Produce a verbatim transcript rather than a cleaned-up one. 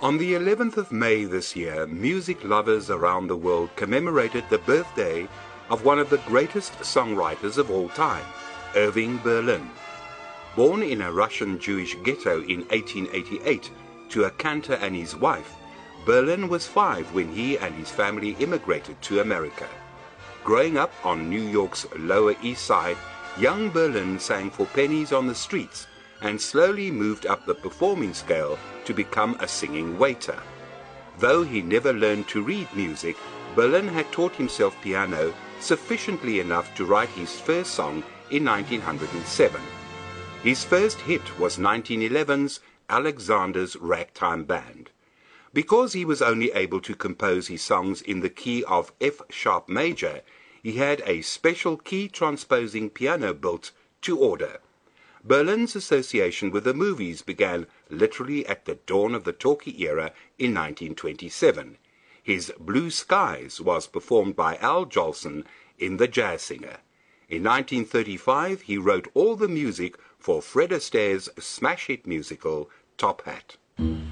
On the eleventh of May this year, music lovers around the world commemorated the birthday of one of the greatest songwriters of all time, Irving Berlin. Born in a Russian Jewish ghetto in eighteen eighty-eight to a cantor and his wife, Berlin was five when he and his family immigrated to America. Growing up on New York's Lower East Side, young Berlin sang for pennies on the streets and slowly moved up the performing scale to become a singing waiter. Though he never learned to read music, Berlin had taught himself piano sufficiently enough to write his first song in nineteen oh seven. His first hit was nineteen eleven's Alexander's Ragtime Band. Because he was only able to compose his songs in the key of F-sharp major, he had a special key transposing piano built to order. Berlin's association with the movies began literally at the dawn of the talkie era in nineteen twenty-seven. His Blue Skies was performed by Al Jolson in The Jazz Singer. In nineteen thirty-five, he wrote all the music for Fred Astaire's smash hit musical Top Hat.